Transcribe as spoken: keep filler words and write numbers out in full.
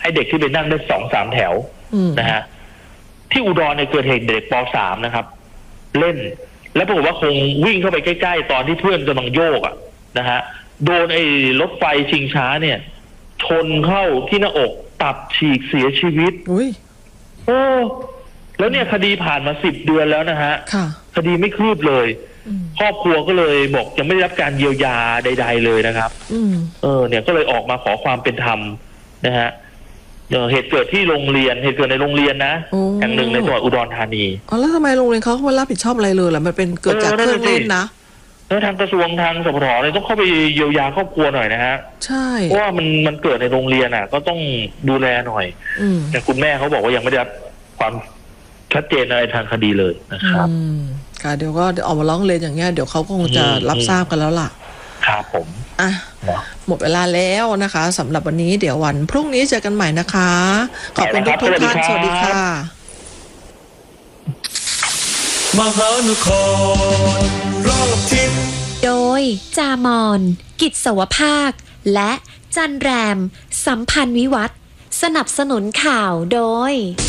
ให้เด็กที่ไปนั่งได้สองสามแถวนะฮะที่อุดรเนี่ยเกิดเหตุเด็กป.สาม นะครับเล่นแล้วปรากฏว่าคงวิ่งเข้าไปใกล้ๆตอนที่เพื่อนกำลังโยกอ่ะนะฮะโดนไอ้รถไฟชิงช้าเนี่ยชนเข้าที่หน้าอกตับฉีกเสียชีวิตอุ้ยโอ้แล้วเนี่ยคดีผ่านมาสิบเดือนแล้วนะฮะคดีไม่คืบเลยครอบครัวก็เลยบอกยังไม่ได้รับการเยียวยาใดๆเลยนะครับเออเนี่ยก็เลยออกมาขอความเป็นธรรมนะฮะเหตุเกิดที่โรงเรียนเหตุเกิดในโรงเรียนนะแห่งหนึ่งในจังหวัดอุดรธานีอ๋อแล้วทำไมโรงเรียนเขาไม่รับผิดชอบอะไรเลยล่ะมันเป็นเกิดจากเครื่องเล่นนะแล้วทางกระทรวงทางสปทเลยต้องเข้าไปเยียวยาครอบครัวหน่อยนะฮะใช่เพราะว่ามันมันเกิดในโรงเรียนอ่ะก็ต้องดูแลหน่อยแต่คุณแม่เขาบอกว่ายังไม่ได้รับความชัดเจนอะไรทางคดีเลยนะครับค่ะเดี๋ยวก็ออกมาร้องเรียนอย่างเงี้ยเดี๋ยวเขาคงจะรับทราบกันแล้วล่ะครับผมอ่ะหมดเวลาแล้วนะคะสำหรับวันนี้เดี๋ยววันพรุ่งนี้เจอกันใหม่นะคะขอบคุณทุกทุกท่านสวัสดีค่ะมหานครรอบทิศโดยจามอนกิจสวภาคและจันแรมสัมพันธ์วิวัฒน์สนับสนุนข่าวโดย